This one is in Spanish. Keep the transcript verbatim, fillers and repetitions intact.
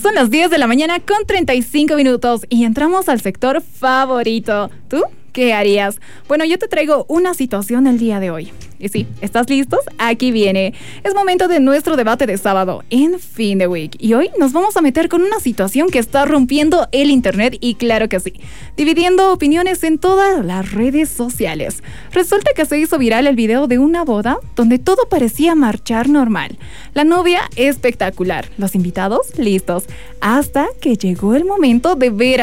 Son las diez de la mañana con treinta y cinco minutos y entramos al sector favorito. ¿Tú qué harías? Bueno, yo te traigo una situación el día de hoy. Y sí, ¿estás listos? Aquí viene. Es momento de nuestro debate de sábado en Fin de Week. Y hoy nos vamos a meter con una situación que está rompiendo el internet y claro que sí, dividiendo opiniones en todas las redes sociales. Resulta que se hizo viral el video de una boda donde todo parecía marchar normal. La novia espectacular, los invitados listos, hasta que llegó el momento de ver